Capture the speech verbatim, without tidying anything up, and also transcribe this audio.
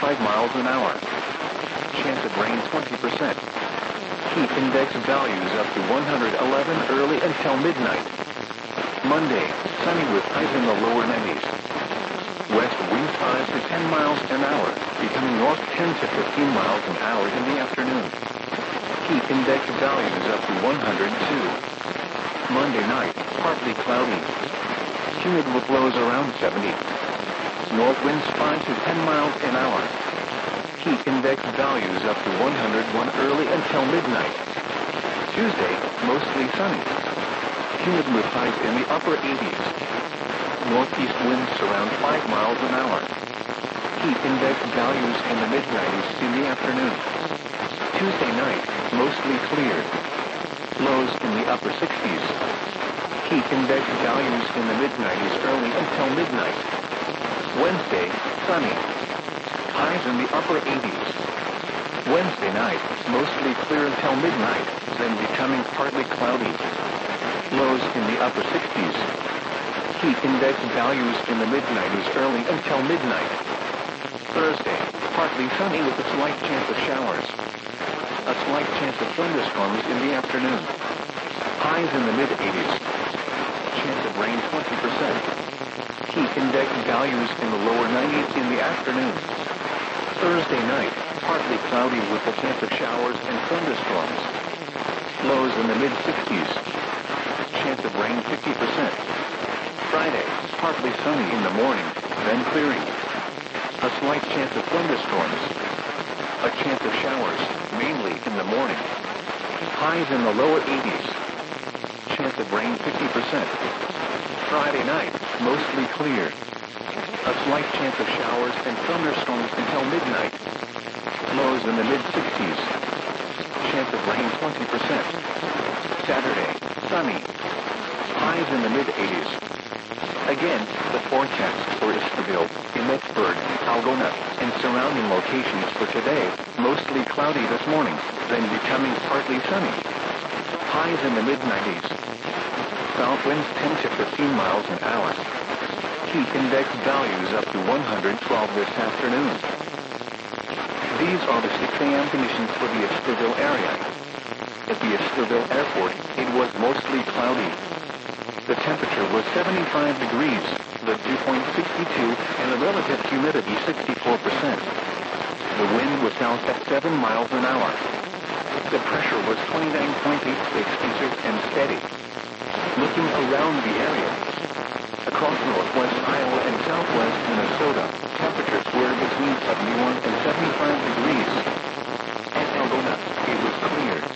five miles an hour. Chance of rain twenty percent. Heat index values up to one hundred eleven early until midnight. Monday, sunny with highs in the lower nineties. West winds five to ten miles an hour, becoming north ten to fifteen miles an hour in the afternoon. Heat index values up to one hundred two. Monday night, partly cloudy. Humid with lows around seventy. North winds five to ten miles an hour. Heat index values up to one hundred one early until midnight. Tuesday, mostly sunny. Humid with highs in the upper eighties. Northeast winds around five miles an hour. Heat index values in the mid nineties in the afternoon. Tuesday night, mostly clear. Lows in the upper sixties. Heat index values in the mid nineties early until midnight. Wednesday, sunny. Highs in the upper eighties. Wednesday night, mostly clear until midnight, then becoming partly cloudy. Lows in the upper sixties. Heat index values in the mid nineties early until midnight. Thursday, partly sunny with a slight chance of showers. A slight chance of thunderstorms in the afternoon. Highs in the mid eighties. Chance of rain twenty percent. Heat index values in the lower nineties in the afternoon. Thursday night, partly cloudy with a chance of showers and thunderstorms. Lows in the mid sixties. Chance of rain fifty percent. Friday, partly sunny in the morning, then clearing. A slight chance of thunderstorms. A chance of showers, mainly in the morning. Highs in the lower eighties. Chance of rain fifty percent. Friday night, mostly clear. A slight chance of showers and thunderstorms until midnight. Lows in the mid sixties. Chance of rain twenty percent. Saturday, sunny. Highs in the mid eighties. Again, the forecast for Isterville, Emmetsburg, Algona, and surrounding locations for today, mostly cloudy this morning, then becoming partly sunny. Highs in the mid nineties. South winds ten to fifteen miles an hour. Heat index values up to one hundred twelve this afternoon. These are the six a m conditions for the Isterville area. At the Isterville airport, it was mostly cloudy. The temperature was seventy-five degrees, the dew point sixty-two, and the relative humidity sixty-four percent. The wind was south at seven miles an hour. The pressure was twenty-nine point eight six inches and steady. Looking around the area, across northwest Iowa and southwest Minnesota, temperatures were between seventy-one and seventy-five degrees. At Algona, it was clear.